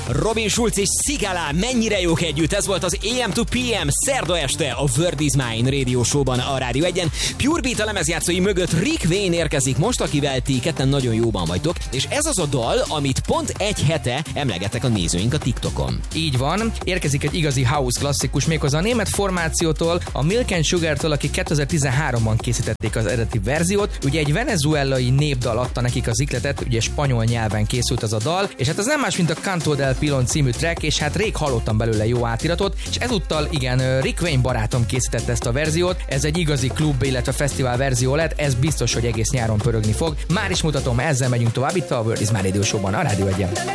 Robin Schulz és Sigala mennyire jók együtt, ez volt az AM to PM szerda este a Word is Mine Radio Show-ban a Rádió 1-en. Pure Beat a lemezjátszói mögött Rick Wayne érkezik most, akivel ti ketten nagyon jóban vagytok, és ez az a dal, amit pont egy hete emlegettek a nézőink a TikTokon. Így van, érkezik egy igazi house klasszikus, méghozzá a német formációtól, a Milk and Sugar-tól, akik 2013-ban készítették az eredeti verziót. Ugye egy venezuelai népdal adta nekik az ikletet, ugye spanyol nyelven készült az a dal, és hát az nem más, mint a Canto del Pilon című track, és hát rég hallottam belőle jó átiratot, és ezúttal igen, Rick Wayne barátom készítette ezt a verziót, ez egy igazi klub, illetve fesztivál verzió lett, ez biztos, hogy egész nyáron pörögni fog. Már is mutatom, ezzel megyünk tovább itt a Word is Mine Radio Show-ban a Rádió 1-en.